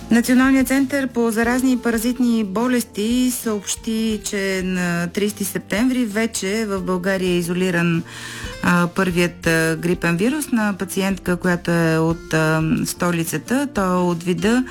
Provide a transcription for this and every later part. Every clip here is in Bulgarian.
Националният център по заразни и паразитни болести съобщи, че на 30 септември вече в България е изолиран първият грипен вирус на пациентка, която е от столицата. Той е от вида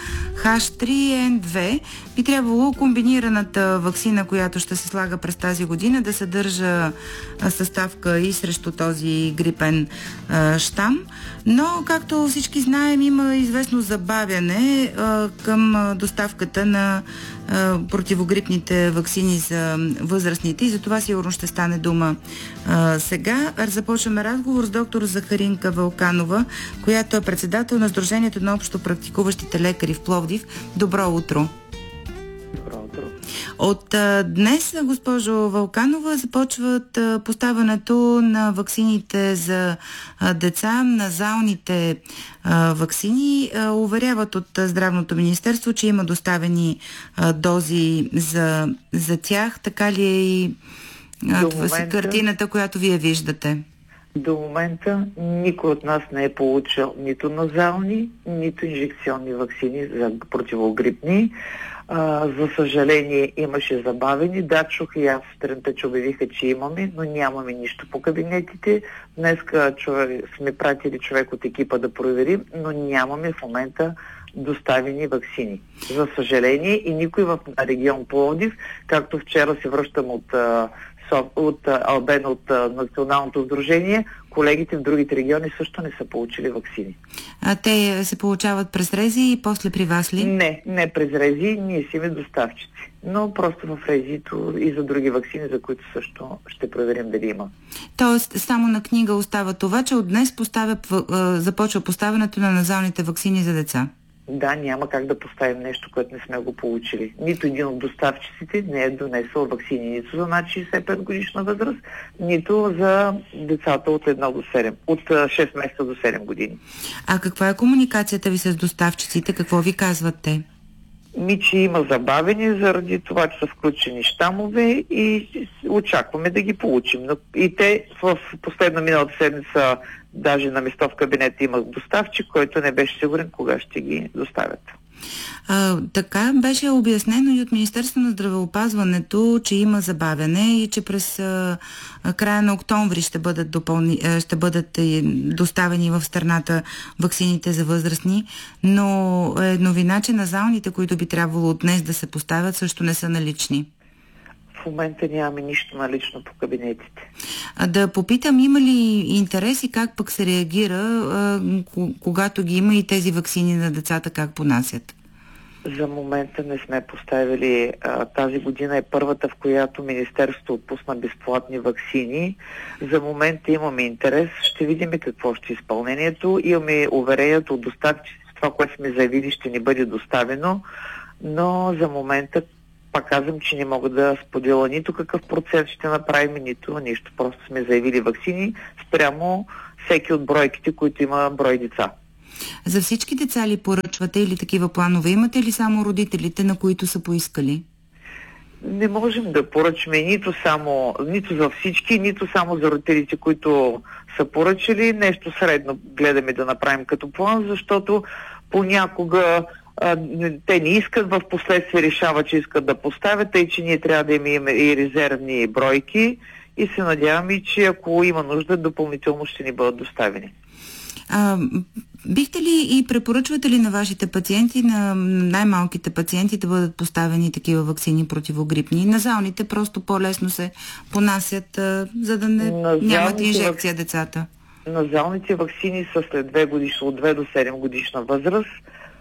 H3N2. Би трябвало комбинираната ваксина, която ще се слага през тази година, да съдържа съставка и срещу този грипен щам. Но, както всички знаем, има известно забавяне към доставката на противогрипните ваксини за възрастните и за това сигурно ще стане дума сега. Започваме разговор с доктор Захаринка Вълканова, която е председател на Сдружението на общо практикуващите лекари в Пловдив. Добро утро! Добро утро! От днес, госпожо Вълканова, започват поставянето на ваксините за деца, назалните ваксини. Уверяват от Здравното министерство, че има доставени дози за тях. Така ли е и картината, която вие виждате? До момента никой от нас не е получил нито назални, нито инжекционни ваксини за противогрипни. За съжаление имаше забавени. Да, чух и аз сутринта, че обявиха, че имаме, но нямаме нищо по кабинетите. Днеска сме пратили човек от екипа да проверим, но нямаме в момента доставени ваксини. За съжаление и никой в регион Пловдив, както вчера се връщам от Албен, от Националното сдружение, колегите в другите региони също не са получили ваксини. А те се получават през РЕЗИ и после при вас ли? Не през РЕЗИ, ние си сме доставчици. Но просто в РЕЗИ-то и за други ваксини, за които също ще проверим дали има. Тоест, само на книга остава това, че от днес започва поставянето на назалните ваксини за деца. Да, няма как да поставим нещо, което не сме го получили. Нито един от доставчиците не е донесъл ваксини, нито за над 65 годишна възраст, нито за децата от 1 до 7, от 6 месеца до 7 години. А каква е комуникацията ви с доставчиците? Какво ви казват те? Че има забавени заради това, че са включени щамове и очакваме да ги получим. И те в последна миналата седмица даже на место в кабинета има доставчик, който не беше сигурен кога ще ги доставят. Така беше обяснено и от Министерството на здравеопазването, че има забавяне и че през края на октомври ще бъдат доставени в страната ваксините за възрастни, но е новина, че назалните, които би трябвало днес да се поставят, също не са налични. В момента нямаме нищо налично по кабинетите. Да попитам, има ли интерес и как пък се реагира, когато ги има и тези ваксини на децата, как понасят? За момента не сме поставили. Тази година е първата, в която Министерството отпусна безплатни ваксини. За момента имаме интерес. Ще видим какво ще е изпълнението. Имаме уверението от доставчиците, това, което сме заявили, ще ни бъде доставено. Но за момента пак казвам, че не мога да споделя нито какъв процент ще направим, нито нищо. Просто сме заявили ваксини спрямо всеки от бройките, които има брой деца. За всички деца ли поръчвате или такива планове? Имате ли само родителите, на които са поискали? Не можем да поръчаме нито за всички, нито само за родителите, които са поръчали. Нещо средно гледаме да направим като план, защото понякога те не искат, в последствие решават, че искат да поставят, тъй че ние трябва да имаме и резервни бройки и се надяваме, че ако има нужда, допълнително ще ни бъдат доставени. Бихте ли и препоръчвате ли на вашите пациенти, на най-малките пациенти, да бъдат поставени такива ваксини противогрипни? Назалните просто по-лесно се понасят, за да нямат инжекция децата. Назалните ваксини са след 2 до 7 годишна възраст,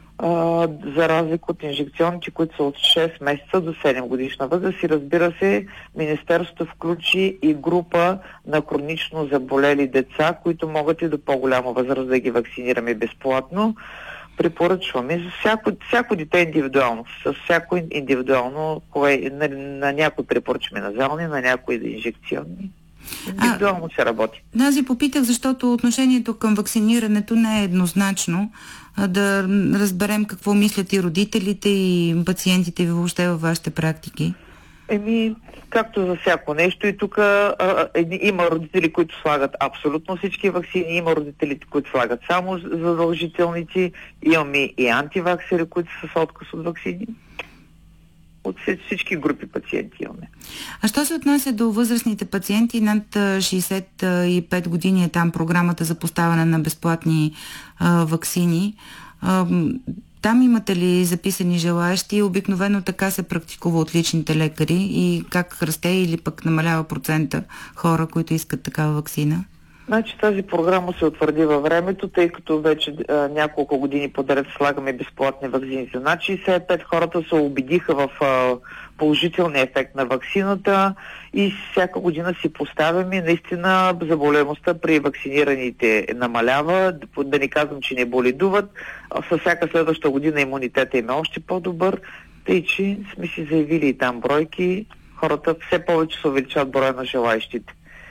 за разлика от инжекционните, които са от 6 месеца до 7 годишна възраст. И разбира се, Министерството включи и група на хронично заболели деца, които могат и до по-голяма възраст да ги вакцинираме безплатно. Препоръчваме за всяко дете индивидуално, с всяко индивидуално, на някой препоръчваме назални, на някой инжекционни. Индивидуално се работи. Аз ви попитах, защото отношението към вакцинирането не е еднозначно. Да разберем какво мислят и родителите, и пациентите ви въобще във вашите практики. Както за всяко нещо, и тук има родители, които слагат абсолютно всички ваксини, има родители, които слагат само задължителници, имаме и антиваксери, които са с отказ от ваксини. От всички групи пациенти имаме. А що се отнася до възрастните пациенти над 65 години е там програмата за поставяне на безплатни ваксини? Там имате ли записани желаящи? Обикновено така се практикува от личните лекари и как расте или пък намалява процента хора, които искат такава ваксина? Значи тази програма се утвърди във времето, тъй като вече няколко години подред слагаме безплатни ваксини за над 65. Хората се убедиха в положителния ефект на ваксината и всяка година си поставяме. Наистина заболеваемостта при вакцинираните намалява, да не казвам, че не боледуват. Със всяка следваща година имунитета им е още по-добър, тъй че сме си заявили и там бройки. Хората все повече се увеличават броя на желаещите.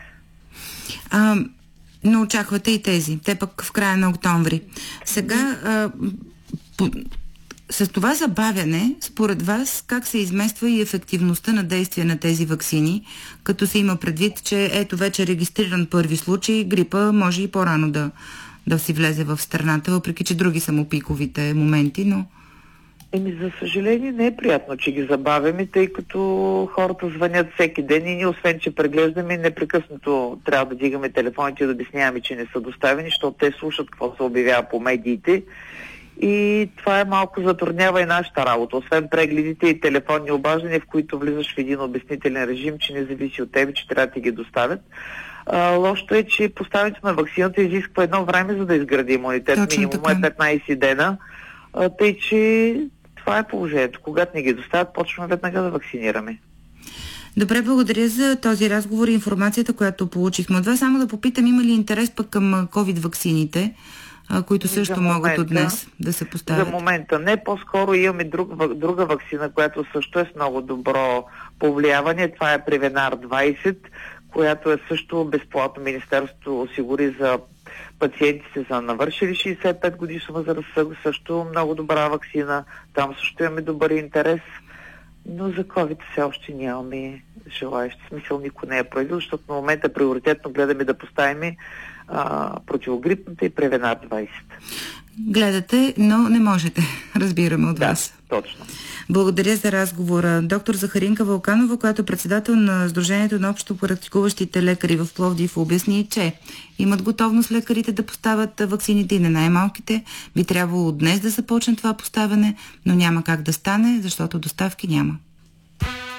Но очаквате и тези. Те пък в края на октомври. Сега, с това забавяне, според вас, как се измества и ефективността на действие на тези ваксини, като се има предвид, че ето вече е регистриран първи случай, грипа може и по-рано да си влезе в страната, въпреки че други са му пиковите моменти, но... За съжаление не е приятно, че ги забавяме, тъй като хората звънят всеки ден и ние, освен че преглеждаме, непрекъснато трябва да дигаме телефоните и да обясняваме, че не са доставени, защото те слушат какво се обявява по медиите. И това малко затруднява и нашата работа. Освен прегледите и телефонни обаждания, в които влизаш в един обяснителен режим, че не зависи от тебе, че трябва да ти ги доставят. Лошото е, че поставянето на ваксината изисква едно време, за да изгради имунитет. Минимум е 15 дена. Тъй, че това е положението. Когато не ги доставят, почваме веднага да вакцинираме. Добре, благодаря за този разговор и информацията, която получихме от вас. Само да попитам, има ли интерес пък към COVID-ваксините, които също могат от днес да се поставят? За момента не. По-скоро имаме друга ваксина, която също е с много добро повлияване. Това е Превенар 20, която е също безплатно. Министерството осигури за пациентите за навършили 65 годишна възраст, също много добра ваксина. Там също имаме добър интерес, но за COVID все още нямаме желаещи. Смисъл никой не е проявил, защото в момента приоритетно гледаме да поставим противогрипната и Превенар 20. Гледате, но не можете, разбираме от вас. Да, точно. Благодаря за разговора. Доктор Захаринка Вълканова, която е председател на Сдружението на общо практикуващите лекари в Пловдив, обясни, че имат готовност лекарите да поставят ваксините и на най-малките. Би трябвало днес да започне това поставяне, но няма как да стане, защото доставки няма.